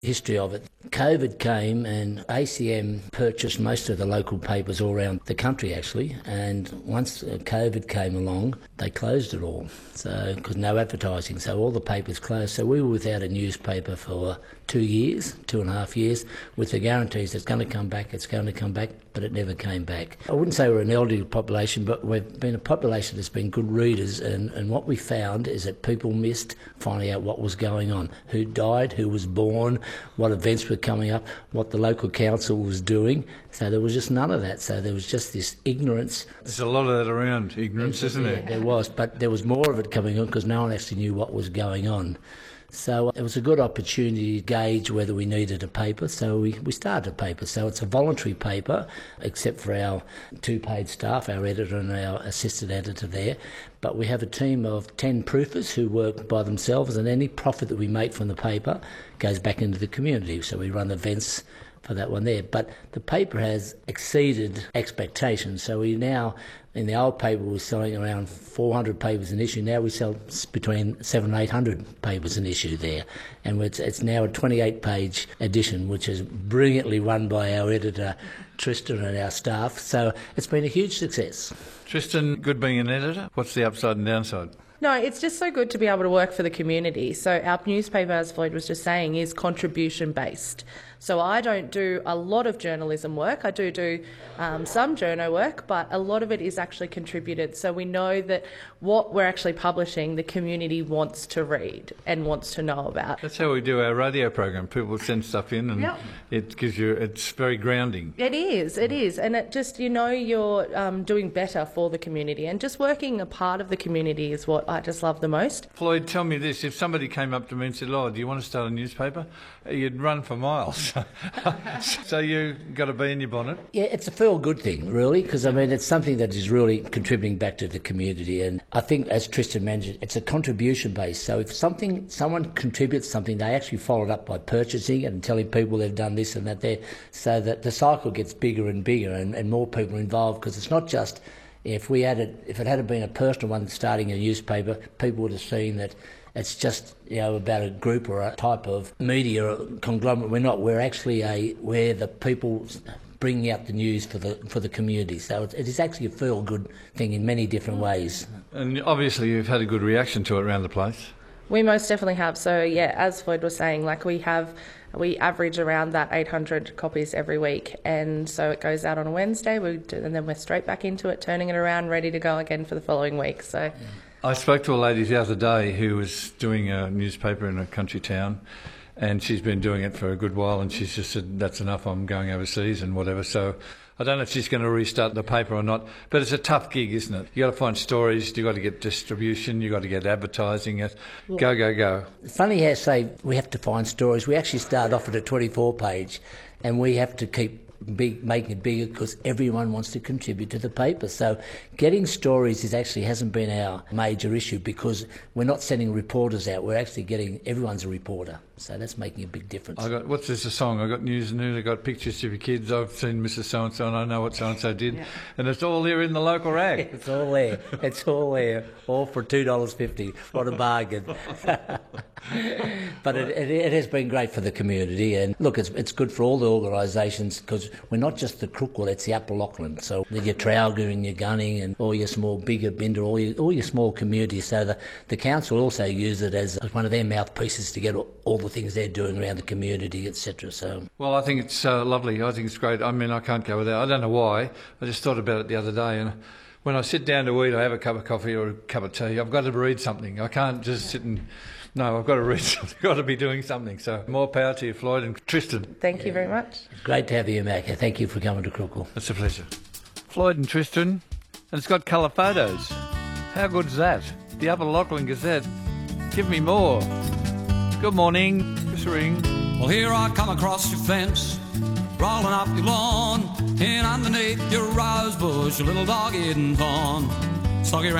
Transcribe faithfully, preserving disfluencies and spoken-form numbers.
history of it. COVID came and A C M purchased most of the local papers all around the country actually, and once COVID came along they closed it all, so because no advertising, so all the papers closed. So we were without a newspaper for two years, two and a half years, with the guarantees it's going to come back, it's going to come back, but it never came back. I wouldn't say we're an elderly population, but we've been a population that's been good readers, and, and what we found is that people missed finding out what was going on, who died, who was born, what events were coming up, what the local council was doing. So there was just none of that. So there was just this ignorance. There's a lot of that around, ignorance, isn't yeah, there? There was, but there was more of it coming on because no one actually knew what was going on. So it was a good opportunity to gauge whether we needed a paper, so we, we started a paper. So it's a voluntary paper, except for our two paid staff, our editor and our assistant editor there. But we have a team of ten proofers who work by themselves, and any profit that we make from the paper goes back into the community. So we run events for that one there. But the paper has exceeded expectations. So we now, in the old paper, we were selling around four hundred papers an issue. Now we sell between seven and eight hundred papers an issue there. And it's, it's now a twenty-eight page edition, which is brilliantly run by our editor, Tristan, and our staff. So it's been a huge success. Tristan, good being an editor. What's the upside and downside? No, it's just so good to be able to work for the community. So our newspaper, as Floyd was just saying, is contribution based. So I don't do a lot of journalism work. I do do um, some journo work, but a lot of it is actually contributed. So we know that what we're actually publishing, the community wants to read and wants to know about. That's how we do our radio program. People send stuff in, and yep. it gives you. It's very grounding. It is. It is, and it just you know you're um, doing better for the community, and just working a part of the community is what I just love the most. Floyd, tell me this: if somebody came up to me and said, "Oh, do you want to start a newspaper?" You'd run for miles. So you got to be in your bonnet. Yeah, it's a feel good thing, really, because I mean it's something that is really contributing back to the community, and I think, as Tristan mentioned, it's a contribution base. So if something, someone contributes something, they actually follow it up by purchasing and telling people they've done this and that there, so that the cycle gets bigger and bigger, and, and more people are involved. Because it's not just if we had it, if it had been a personal one starting a newspaper, people would have seen that. It's just, you know, about a group or a type of media or conglomerate. We're not. We're actually a we're the people bringing out the news for the for the community. So it, it is actually a feel-good thing in many different ways. And obviously, you've had a good reaction to it around the place. We most definitely have. So yeah, as Floyd was saying, like we have. We average around that eight hundred copies every week, and so it goes out on a Wednesday, we do, and then we're straight back into it, turning it around, ready to go again for the following week. So. Yeah. I spoke to a lady the other day who was doing a newspaper in a country town, and she's been doing it for a good while, and she's just said, that's enough, I'm going overseas and whatever. So I don't know if she's going to restart the paper or not, but it's a tough gig, isn't it? You got to find stories, you got to get distribution, you got to get advertising it. Yeah. Go, go, go. It's funny how say we have to find stories. We actually start off at a twenty-four page, and we have to keep Big, making it bigger because everyone wants to contribute to the paper. So getting stories is actually hasn't been our major issue because we're not sending reporters out. We're actually getting everyone's a reporter. So that's making a big difference. I got what's this a song? I got news and news. I got pictures of your kids. I've seen Missus So and So, and I know what so and so did. Yeah. And it's all there in the local rag. It's all there. It's all there. All for two dollars fifty. What a bargain! But it, it, it has been great for the community, and look, it's it's good for all the organisations because we're not just the Crookwell, it's the Upper Lachlan. So your Trowga and your Gunning and all your small, bigger Binder, all your all your small communities. So the the council also use it as one of their mouthpieces to get all, all the things they're doing around the community, et cetera. So well, I think it's uh, lovely. I think it's great. I mean, I can't go without. I don't know why. I just thought about it the other day, and when I sit down to eat, I have a cup of coffee or a cup of tea. I've got to read something. I can't just sit and. No, I've got to read something. I've got to be doing something. So more power to you, Floyd and Tristan. Thank you very much. Great to have you, Mac. Thank you for coming to Crookwell. It's a pleasure. Floyd and Tristan, and it's got colour photos. How good's that? The Upper Lachlan Gazette. Give me more. Good morning. Chris Ring. Well, here I come across your fence, rolling up your lawn, and underneath your rose bush, a little dog eating fawn. Soggy